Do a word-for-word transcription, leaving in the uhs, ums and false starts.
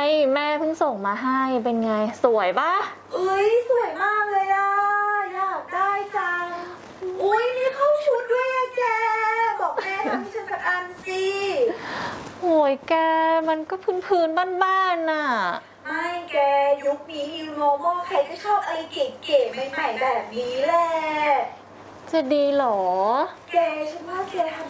แม่เพิ่งส่งมาให้เป็นไงสวยปะเอ้ยสวยมากเลยอ่ะอยากได้จังอุ้ยนี่เข้าชุดด้วยอะแกบอกแม่ทำให้ฉันสักอันสิโอ้ยแกมันก็พื้นพื้นบ้านๆน่ะไม่แกยุคนี้ new normal ใครก็ชอบอะไรเก๋ๆใหม่ๆแบบนี้แหละจะดีเหรอแกฉันว่าแกทำ